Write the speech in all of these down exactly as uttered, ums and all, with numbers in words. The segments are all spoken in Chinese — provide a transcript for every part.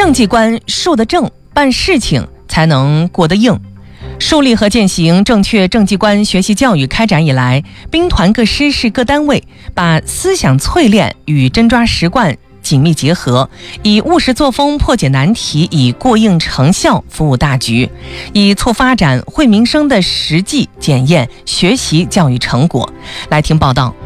政绩官树得正，办事情才能过得硬。树立和践行正确政绩观学习教育开展以来，兵团各师事各单位把思想淬炼与真抓实干紧密结合，以务实作风破解难题，以过硬成效服务大局，以促发展惠民生的实际检验学习教育成果。来听报道。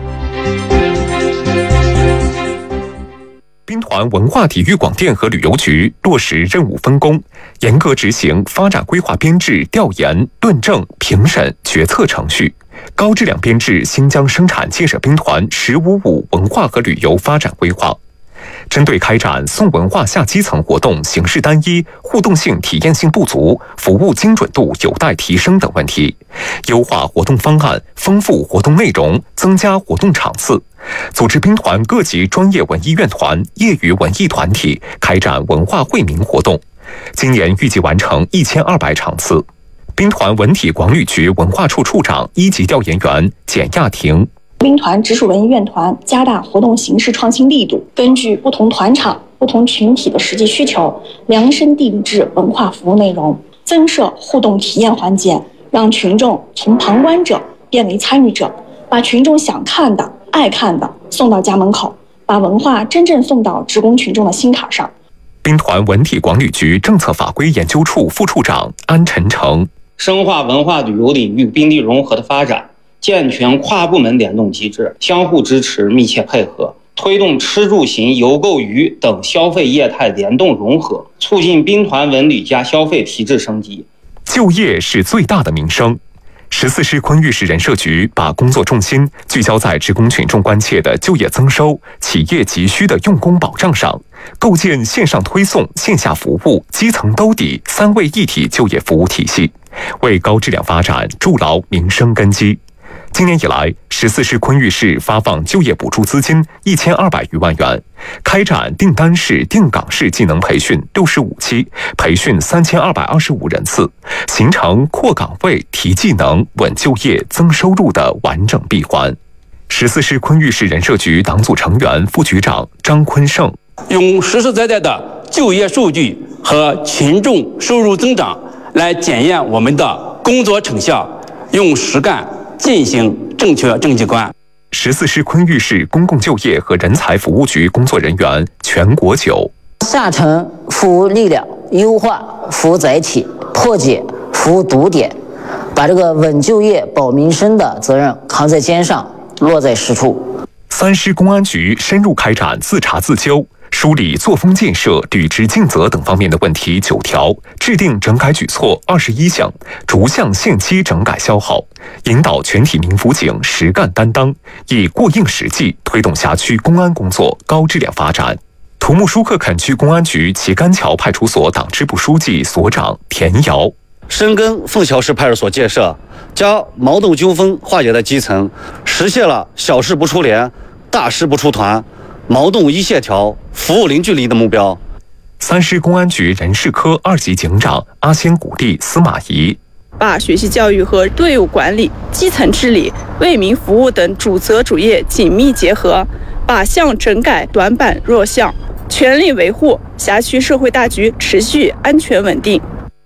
兵团文化体育广电和旅游局落实任务分工，严格执行发展规划编制调研、论证、评审、决策程序，高质量编制新疆生产建设兵团“十五五”文化和旅游发展规划。针对开展送文化下基层活动形式单一、互动性体验性不足、服务精准度有待提升等问题，优化活动方案，丰富活动内容，增加活动场次，组织兵团各级专业文艺院团、业余文艺团体开展文化惠民活动，今年预计完成一千二百场次。兵团文体广旅局文化处处长一级调研员简亚婷。 兵团直属文艺院团加大活动形式创新力度，根据不同团场、不同群体的实际需求，量身定制文化服务内容，增设互动体验环节，让群众从旁观者变为参与者，把群众想看的、爱看的送到家门口，把文化真正送到职工群众的心坎上。 兵团文体广旅局政策法规研究处副处长安晨成， 深化文化旅游领域兵力融合的发展，健全跨部门联动机制，相互支持、密切配合，推动吃住行游购娱等消费业态联动融合，促进兵团文旅加消费提质升级。 就业是最大的民生。十四师昆玉市人社局把工作重心聚焦在职工群众关切的就业增收、企业急需的用工保障上，构建线上推送、线下服务、基层兜底三位一体就业服务体系，为高质量发展筑牢民生根基。今年以来，十四师昆玉市发放就业补助资金一千二百余万元，开展定单式、定岗式技能培训六十五期，培训三千二百二十五人次，形成扩岗位、提技能、稳就业、增收入的完整闭环。十四师昆玉市人社局党组成员、副局长张坤胜， 用实实在在的就业数据和群众收入增长来检验我们的工作成效，用实干进行正确政绩观。 十四师昆玉市公共就业和人才服务局工作人员全国九， 下沉服务力量，优化服务载体，破解服务堵点，把这个稳就业保民生的责任扛在肩上，落在实处。 三师公安局深入开展自查自纠，梳理作风建设、履职尽责等方面的问题九条，制定整改举措二十一项，逐项限期整改消耗，引导全体民辅警实干担当，以过硬实际推动辖区公安工作高质量发展。土木舒克垦区公安局旗杆桥派出所党支部书记、所长田瑶， 深耕凤桥市派出所建设，将矛盾纠纷化解在基层，实现了小事不出连、大事不出团、矛盾一协调、服务零距离的目标。 三师公安局人事科二级警长阿仙谷地司马仪， 把学习教育和队伍管理、基层治理、为民服务等主责主业紧密结合，把项整改短板弱项，全力维护辖区社会大局持续安全稳定。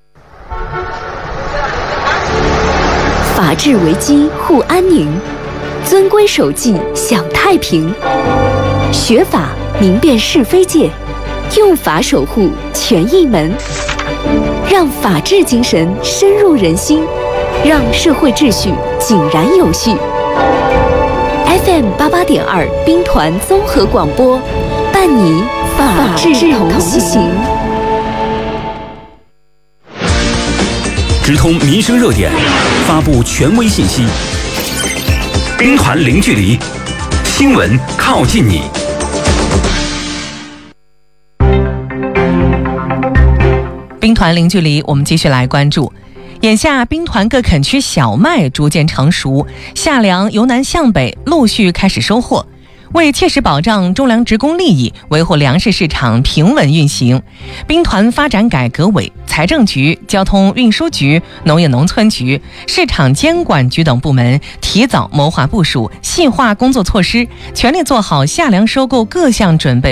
法治为基护安宁，遵规守纪享太平。学法明辨是非界，用法守护权益门，让法治精神深入人心，让社会秩序井然有序。F M 八八点二兵团综合广播，伴你法治同行。 直通民生热点，发布权威信息。兵团零距离，新闻靠近你。 兵团零距离，我们继续来关注。眼下兵团各垦区小麦逐渐成熟，夏粮由南向北陆续开始收获。为切实保障种粮职工利益，维护粮食市场平稳运行，兵团发展改革委、财政局、交通运输局、农业农村局、市场监管局等部门提早谋划部署，细化工作措施，全力做好夏粮收购各项准备